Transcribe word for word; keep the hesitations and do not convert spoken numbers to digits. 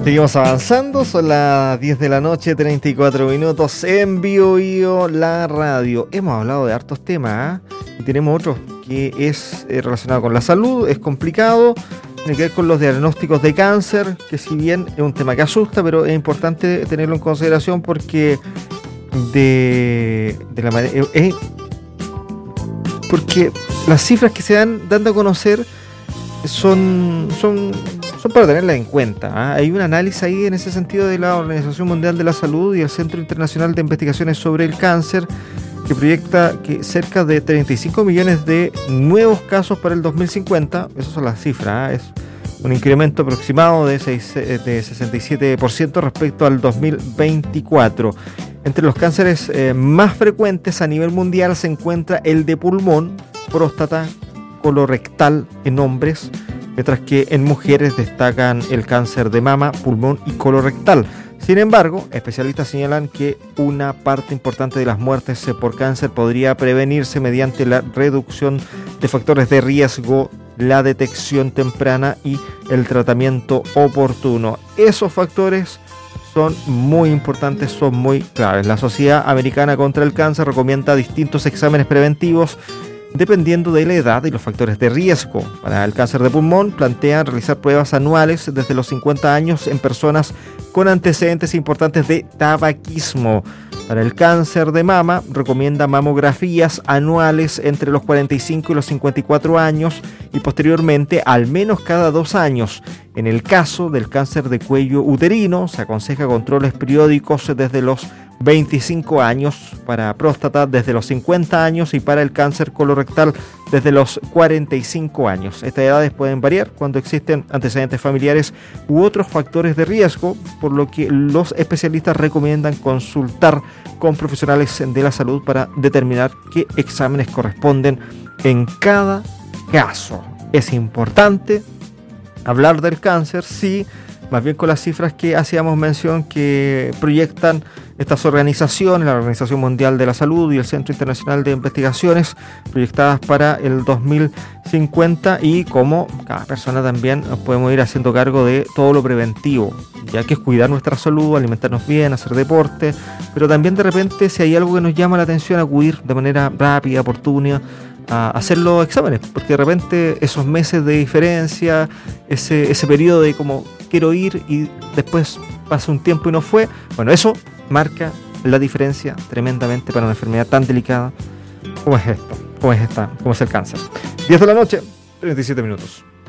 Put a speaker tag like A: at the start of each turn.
A: Seguimos avanzando, son las diez de la noche, treinta y cuatro minutos en Bio Bio, la radio. Hemos hablado de hartos temas, ¿eh? Y tenemos otro que es eh, relacionado con la salud, es complicado, tiene que ver con los diagnósticos de cáncer, que si bien es un tema que asusta, pero es importante tenerlo en consideración porque de, de la manera... Eh, porque las cifras que se dan dando a conocer son... son Son para tenerlas en cuenta, ¿eh? Hay un análisis ahí en ese sentido de la Organización Mundial de la Salud y el Centro Internacional de Investigaciones sobre el Cáncer, que proyecta que cerca de treinta y cinco millones de nuevos casos para el dos mil cincuenta, esas son las cifras, ¿eh? Es un incremento aproximado de, seis, de sesenta y siete por ciento respecto al dos mil veinticuatro. Entre los cánceres eh, más frecuentes a nivel mundial se encuentra el de pulmón, próstata, colorectal en hombres, mientras que en mujeres destacan el cáncer de mama, pulmón y colorectal. Sin embargo, especialistas señalan que una parte importante de las muertes por cáncer podría prevenirse mediante la reducción de factores de riesgo, la detección temprana y el tratamiento oportuno. Esos factores son muy importantes, son muy claves. La Sociedad Americana contra el Cáncer recomienda distintos exámenes preventivos dependiendo de la edad y los factores de riesgo. Para el cáncer de pulmón, plantean realizar pruebas anuales desde los cincuenta años en personas con antecedentes importantes de tabaquismo. Para el cáncer de mama, recomienda mamografías anuales entre los cuarenta y cinco y los cincuenta y cuatro años y posteriormente al menos cada dos años. En el caso del cáncer de cuello uterino, se aconseja controles periódicos desde los veinticinco años, para próstata desde los cincuenta años y para el cáncer colorectal desde los cuarenta y cinco años. Estas edades pueden variar cuando existen antecedentes familiares u otros factores de riesgo, por lo que los especialistas recomiendan consultar con profesionales de la salud para determinar qué exámenes corresponden en cada caso. Es importante hablar del cáncer, sí, más bien con las cifras que hacíamos mención que proyectan estas organizaciones, la Organización Mundial de la Salud y el Centro Internacional de Investigaciones, proyectadas para el dos mil cincuenta, y como cada persona también nos podemos ir haciendo cargo de todo lo preventivo, ya que es cuidar nuestra salud, alimentarnos bien, hacer deporte, pero también de repente si hay algo que nos llama la atención, acudir de manera rápida, oportuna, a hacer los exámenes, porque de repente esos meses de diferencia, ese, ese periodo de como quiero ir y después pasa un tiempo y no fue, bueno, eso marca la diferencia tremendamente para una enfermedad tan delicada como es esto, como es esta, como es el cáncer. diez de la noche, treinta y siete minutos.